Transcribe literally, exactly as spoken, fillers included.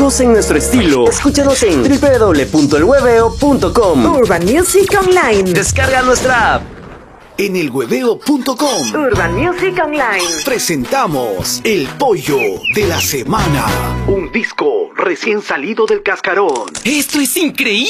únicos en nuestro estilo. Escúchanos en doble u doble u doble u punto el hueveo punto com. Urban Music Online. Descarga nuestra app. En el hueveo punto com Urban Music Online presentamos El Pollo de la Semana, un disco recién salido del cascarón. ¡Esto es increíble!